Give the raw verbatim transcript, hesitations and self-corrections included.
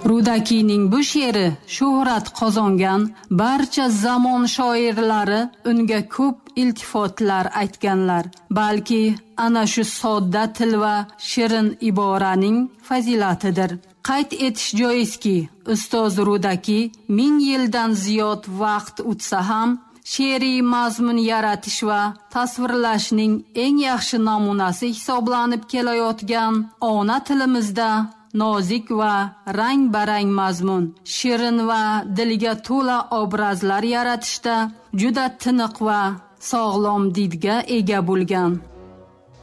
Rudakining bu she'ri shuhrat qozongan, barcha zamon shoirlari unga ko'p iltifotlar aytganlar. Balki ana shu sodda til va shirin iboraning fazilatidir. Qayd etish joizki, ustoz Rudaki ming yildan ziyod vaqt o'tsa ham she'riy mazmun yaratish va tasvirlashning eng yaxshi namunasi hisoblanib kelayotgan ona tilimizda nozik va rang-barang mazmun, shirin va dilga to'la obrazlar yaratishda juda tiniq va sog'lom didga ega bo'lgan.